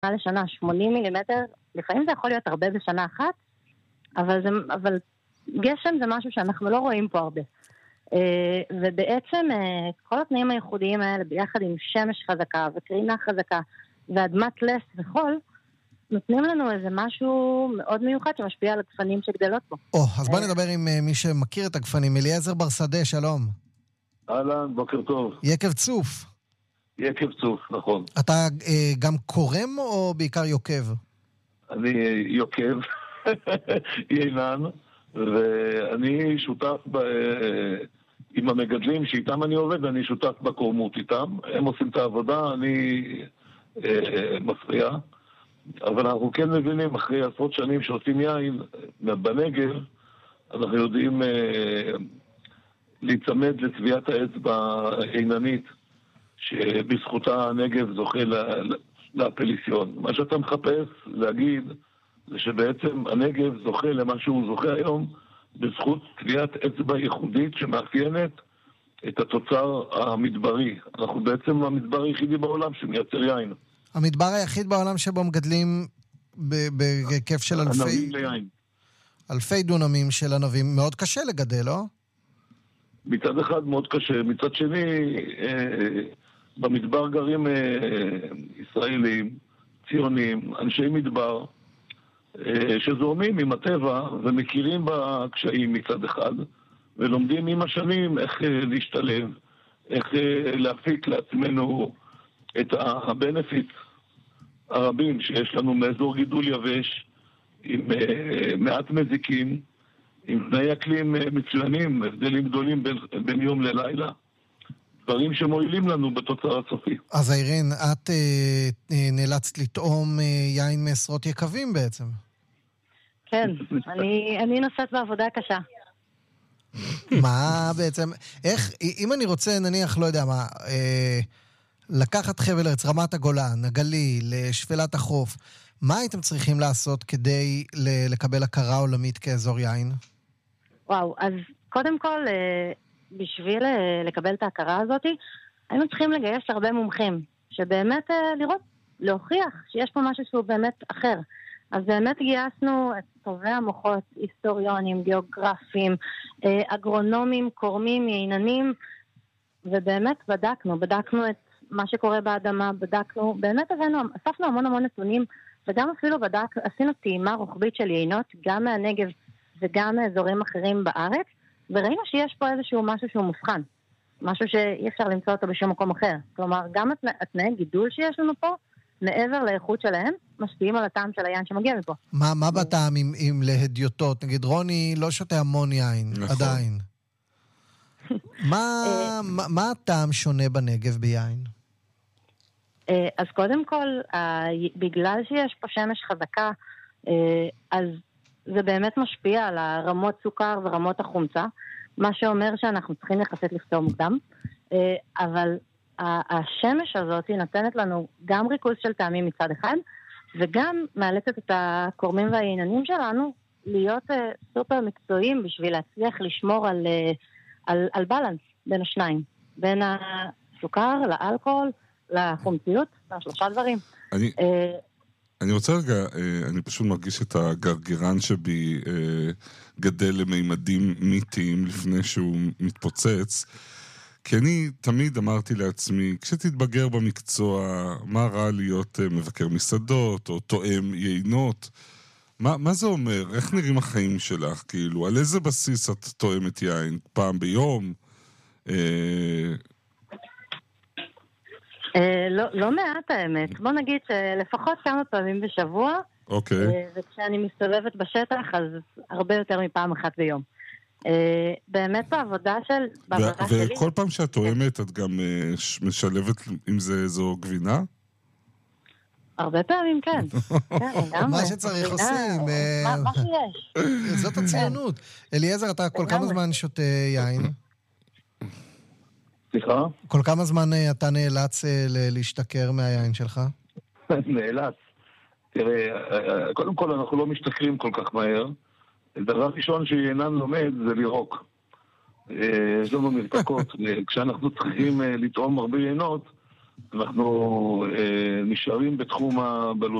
לשנה, 80 מילימטר, לפעמים זה יכול להיות הרבה בשנה אחת, אבל גשם זה משהו שאנחנו לא רואים פה הרבה. ובעצם כל התנאים הייחודיים האלה, ביחד עם שמש חזקה וקרינה חזקה ואדמת לס וחול, נותנים לנו איזה משהו מאוד מיוחד שמשפיע על הגפנים שגדלות פה. אז בוא נדבר עם מי שמכיר את הגפנים. אליעזר בר שדה, שלום. אהלן, בוקר טוב. יקב צוף. יקב צוף, נכון. אתה גם קורם או בעיקר יוקב? אני יוקב, ינן, ואני שותף עם המגדלים שאיתם אני עובד, אני שותף בקורמות איתם. הם עושים את העבודה, אני מפריע. אבל אנחנו כן מבינים, אחרי עשרות שנים שעושים יין בנגב, אנחנו יודעים להיצמד לצביעת האצבע העיננית, שבזכותה הנגב זוכה לאפליסיון. מה שאתה מחפש להגיד, זה שבעצם הנגב זוכה למה שהוא זוכה היום, בזכות צביעת אצבע ייחודית שמאפיינת את התוצר המדברי. אנחנו בעצם המדבר היחידי בעולם שמייצר יין. המדבר היחיד בעולם שבו מגדלים בהיקף של אלפי דונמים של ענבים. מאוד קשה לגדל, לא? מצד אחד מאוד קשה. מצד שני, במדבר גרים ישראלים, ציונים, אנשי מדבר, שזורמים עם הטבע ומכירים בקשיים מצד אחד, ולומדים עם השנים איך להשתלב, איך להפיק לעצמנו את הבנפיט הרבים שיש לנו מאזור גידול יבש, עם מעט מזיקים, עם תנאי אקלים מצוינים, הבדלים גדולים בין יום ללילה, דברים שמועילים לנו בתוצר הסופי. אז אירין, את נאלצת לטעום יין מעשרות יקבים בעצם. כן, אני נוסעת בעבודה קשה. מה בעצם, איך, אם אני רוצה, נניח, לא יודע מה, לקחת חבל ארץ, רמת הגולן, הגליל, שפלת החוף, מה הייתם צריכים לעשות כדי לקבל הכרה עולמית כאזור יין? וואו, אז קודם כל, בשביל לקבל את ההכרה הזאת, היינו צריכים לגייס הרבה מומחים, שבאמת לראות, להוכיח שיש פה משהו שהוא באמת אחר. אז באמת גייסנו את טובי המוחות, היסטוריונים, גיאוגרפים, אגרונומים, קורמים, ייננים, ובאמת בדקנו את מה שקורה באדמה, באמת אספנו המון נתונים, וגם אפילו עשינו טעימה רוחבית של יינות, גם מהנגב וגם מאזורים אחרים בארץ, וראינו שיש פה איזשהו משהו שהוא מובחן, משהו שאי אפשר למצוא אותו בשום מקום אחר. כלומר, גם התנאי גידול שיש לנו פה, מעבר לאיכות שלהם, משפיעים על הטעם של היין שמגיע מפה. מה בטעם עם להדיוטות? נגיד, רוני לא שותה המון יין, עדיין. מה הטעם שונה בנגב ביין? אז קודם כל, בגלל שיש פה שמש חזקה, אז זה באמת משפיע על הרמות סוכר ורמות החומצה, מה שאומר שאנחנו צריכים יחסית לפתור מוקדם, אבל השמש הזאת נותנת לנו גם ריכוז של טעמים מצד אחד, וגם מאלצת את הקורמים והעיננים שלנו להיות סופר מקצועיים בשביל להצליח לשמור על בלנס בין השניים, בין הסוכר, לאלכוהול, לחומציות, שלושה דברים. אני רוצה רגע, אני פשוט מרגיש את הגרגירן שבי גדל למימדים מיתיים לפני שהוא מתפוצץ, כי אני תמיד אמרתי לעצמי, כשתתבגר במקצוע, מה רע להיות מבקר מסעדות או תואם יינות? מה זה אומר? איך נראים החיים שלך? כאילו, על איזה בסיס את תואמת יין? פעם ביום? לא מעט האמת. בוא נגיד שלפחות כמה פעמים בשבוע, אוקיי. וכשאני מסתובבת בשטח, אז הרבה יותר מפעם אחת ביום. באמת בעבודה שלי... וכל פעם שאת תואמת, את גם משלבת עם זה איזו גבינה? הרבה פעמים, כן. מה שצריך עושים. מה שיש. זאת הציונות. אליעזר, אתה כל כמה זמן שותה יין? סליחה? כל כמה זמן אתה נאלץ להשתכר מהיין שלך? נאלץ. תראה, קודם כל אנחנו לא משתכרים כל כך מהר. דבר ראשון שיינן לומד זה לירוק. יש לנו מרתקות. כשאנחנו צריכים לטעום הרבה יינות, אנחנו נשארים בתחום הבלוטות.